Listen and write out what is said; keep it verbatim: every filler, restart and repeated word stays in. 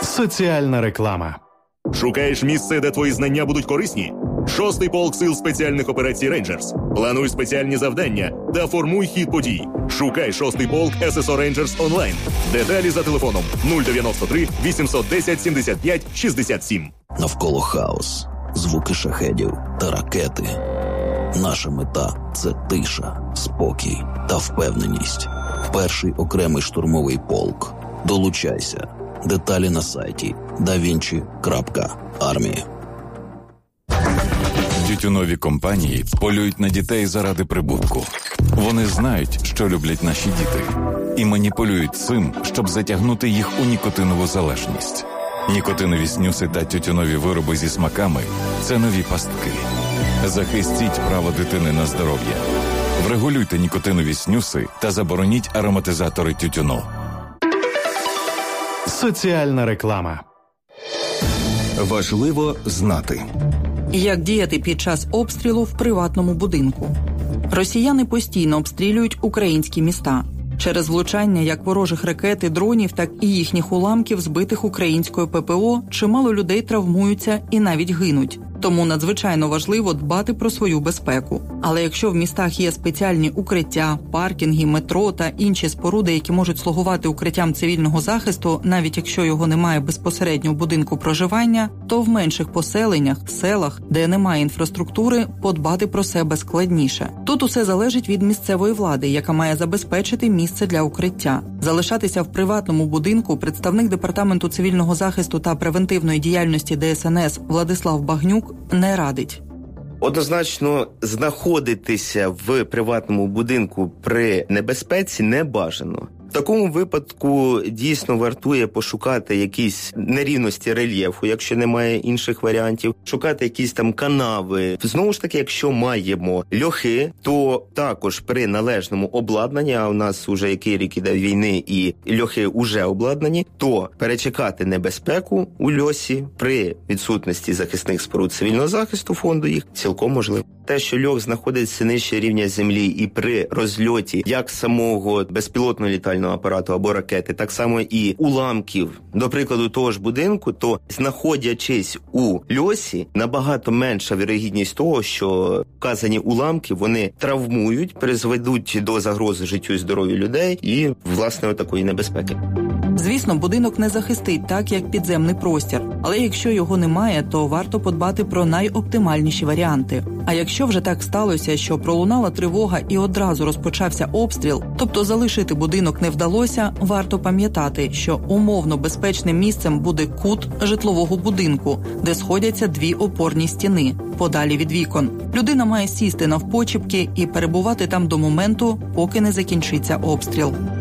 Соціальна реклама. Шукаєш місце, де твої знання будуть корисні? Шостий полк сил спеціальних операцій «Рейнджерс». Плануй спеціальні завдання та формуй хід подій. Шукай шостий полк ес ес о «Рейнджерс» онлайн. Деталі за телефоном нуль дев'яносто три вісімсот десять сімдесят п'ять шістдесят сім. Навколо хаос, звуки шахедів та ракети. Наша мета – це тиша, спокій та впевненість. Перший окремий штурмовий полк. Долучайся. Деталі на сайті да вінчі крапка армія. Тютюнові компанії полюють на дітей заради прибутку. Вони знають, що люблять наші діти, і маніпулюють цим, щоб затягнути їх у нікотинову залежність. Нікотинові снюси та тютюнові вироби зі смаками – це нові пастки. Захистіть право дитини на здоров'я. Врегулюйте нікотинові снюси та забороніть ароматизатори тютюну. Соціальна реклама. Важливо знати. Як діяти під час обстрілу в приватному будинку? Росіяни постійно обстрілюють українські міста. Через влучання як ворожих ракет і дронів, так і їхніх уламків, збитих українською пе пе о, чимало людей травмуються і навіть гинуть. Тому надзвичайно важливо дбати про свою безпеку. Але якщо в містах є спеціальні укриття, паркінги, метро та інші споруди, які можуть слугувати укриттям цивільного захисту, навіть якщо його немає безпосередньо в будинку проживання, то в менших поселеннях, селах, де немає інфраструктури, подбати про себе складніше. Тут усе залежить від місцевої влади, яка має забезпечити місце для укриття. Залишатися в приватному будинку представник Департаменту цивільного захисту та превентивної діяльності де ес ен ес Владислав Багнюк не радить. Однозначно, знаходитися в приватному будинку при небезпеці не бажано. В такому випадку дійсно вартує пошукати якісь нерівності рельєфу, якщо немає інших варіантів, шукати якісь там канави. Знову ж таки, якщо маємо льохи, то також при належному обладнанні, а у нас уже який рік іде війни і льохи уже обладнані, то перечекати небезпеку у льосі при відсутності захисних споруд цивільного захисту фонду їх цілком можливо. Те, що льох знаходиться нижче рівня землі і при розльоті як самого безпілотного літального апарату або ракети, так само і уламків, до прикладу, того ж будинку, то знаходячись у льосі, набагато менша вірогідність того, що вказані уламки, вони травмують, призведуть до загрози життю і здоров'ю людей і, власне, такої небезпеки. Звісно, будинок не захистить так, як підземний простір. Але якщо його немає, то варто подбати про найоптимальніші варіанти. А якщо вже так сталося, що пролунала тривога і одразу розпочався обстріл, тобто залишити будинок не вдалося, варто пам'ятати, що умовно безпечним місцем буде кут житлового будинку, де сходяться дві опорні стіни, подалі від вікон. Людина має сісти навпочіпки і перебувати там до моменту, поки не закінчиться обстріл.